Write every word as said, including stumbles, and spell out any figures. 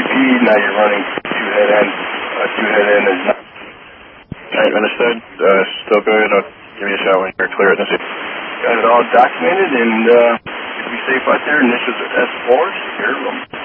P. Now you're running two head end. Uh, two head end is not. All right, understood. Uh, still good. I'll give you a shout when you're clear at the city. Got it all documented, and uh, be safe out there. Initials are S four. Here,